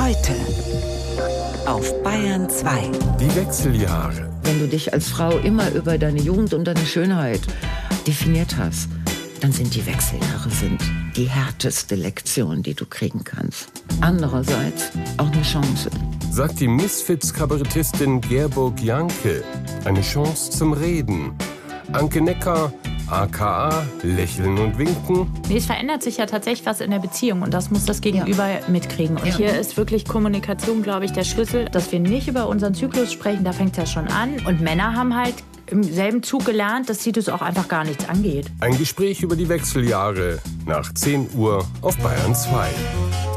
Heute auf Bayern 2. Die Wechseljahre. Wenn du dich als Frau immer über deine Jugend und deine Schönheit definiert hast, dann sind die Wechseljahre die härteste Lektion, die du kriegen kannst. Andererseits auch eine Chance. Sagt die Misfits-Kabarettistin Gerburg Janke. Eine Chance zum Reden. Anke Neckar, aka Lächeln und Winken. Nee, es verändert sich ja tatsächlich was in der Beziehung und das muss das Gegenüber mitkriegen. Und hier ist wirklich Kommunikation, glaube ich, der Schlüssel, dass wir nicht über unseren Zyklus sprechen, da fängt es ja schon an. Und Männer haben halt im selben Zug gelernt, dass sie das auch einfach gar nichts angeht. Ein Gespräch über die Wechseljahre nach 10 Uhr auf Bayern 2.